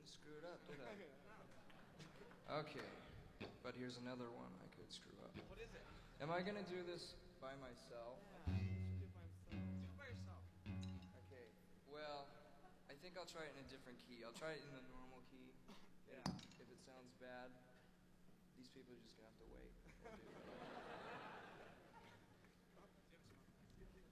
screw it up, did I? Okay, but here's another one I could screw up. What is it? Am I gonna do this by myself? Do it by yourself. Okay, well, I think I'll try it in a different key. I'll try it in the normal key. Yeah. If it sounds bad, these people are just gonna have to wait. We'll do it.